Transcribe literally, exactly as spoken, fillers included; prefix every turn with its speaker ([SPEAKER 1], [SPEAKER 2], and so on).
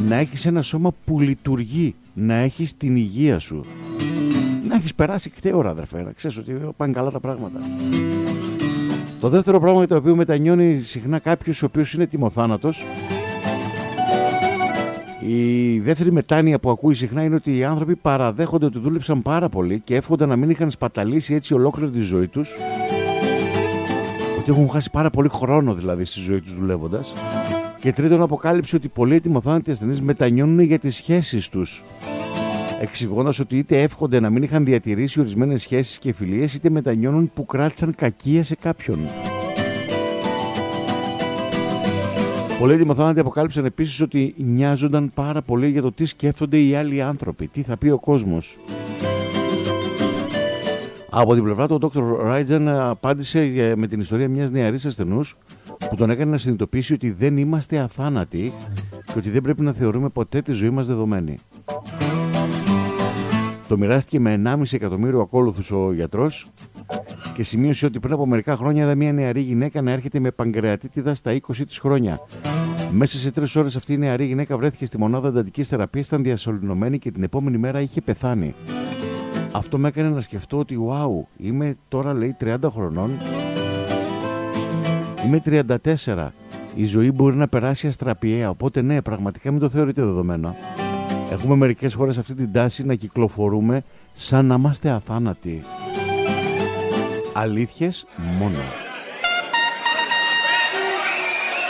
[SPEAKER 1] να έχεις ένα σώμα που λειτουργεί, να έχεις την υγεία σου, να έχεις περάσει κτέωρα, αδερφέ, να ξέρεις ότι πάνε καλά τα πράγματα. Το δεύτερο πράγμα για το οποίο μετανιώνει συχνά κάποιος ο οποίος είναι τιμοθάνατος, η δεύτερη μετάνοια που ακούει συχνά είναι ότι οι άνθρωποι παραδέχονται ότι δούλεψαν πάρα πολύ και εύχονται να μην είχαν σπαταλήσει έτσι ολόκληρη τη ζωή τους, ότι έχουν χάσει πάρα πολύ χρόνο δηλαδή στη ζωή τους δουλεύοντας. Και τρίτον, αποκάλυψε ότι πολλοί τιμοθάνατοι ασθενείς μετανιώνουν για τις σχέσεις τους, εξηγώντας ότι είτε εύχονται να μην είχαν διατηρήσει ορισμένες σχέσεις και φιλίες, είτε μετανιώνουν που κράτησαν κακία σε κάποιον. Πολλοί τιμοθάνατοι αποκάλυψαν επίσης ότι νοιάζονταν πάρα πολύ για το τι σκέφτονται οι άλλοι άνθρωποι, τι θα πει ο κόσμος. Από την πλευρά του, ο Δόκτωρ Ράιτζαν απάντησε με την ιστορία μιας νεαρής ασθενούς που τον έκανε να συνειδητοποιήσει ότι δεν είμαστε αθάνατοι και ότι δεν πρέπει να θεωρούμε ποτέ τη ζωή μας δεδομένη. Το μοιράστηκε με ενάμιση εκατομμύριο ακόλουθους ο γιατρός και σημείωσε ότι πριν από μερικά χρόνια είδα μια νεαρή γυναίκα να έρχεται με παγκρεατίτιδα στα είκοσι της χρόνια. Μέσα σε τρεις ώρες αυτή η νεαρή γυναίκα βρέθηκε στη μονάδα εντατικής θεραπείας, ήταν διασωληνωμένη και την επόμενη μέρα είχε πεθάνει. Αυτό με έκανε να σκεφτώ ότι wow, είμαι τώρα λέει τριάντα χρονών, είμαι τριάντα τέσσερα, η ζωή μπορεί να περάσει αστραπιαία, οπότε ναι, πραγματικά μην το θεωρείτε δεδομένο. Έχουμε μερικές φορές αυτή την τάση να κυκλοφορούμε σαν να είμαστε αθάνατοι. Αλήθειες μόνο.